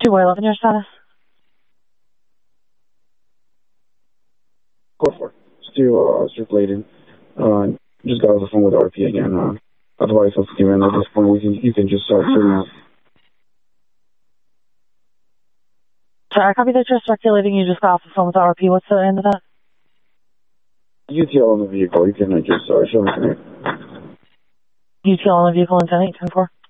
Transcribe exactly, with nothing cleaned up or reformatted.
two eleven, your status? Go for it. Still uh, circulating. Uh, just got off the phone with R P again. Uh, otherwise, I'll give in at this point. We can, you can just start filling out. Sorry, I copy that you're circulating. You just got off the phone with the R P. What's the end of that? U T L on the vehicle. You can uh, just uh, show me. U T L on the vehicle in ten eight ten four.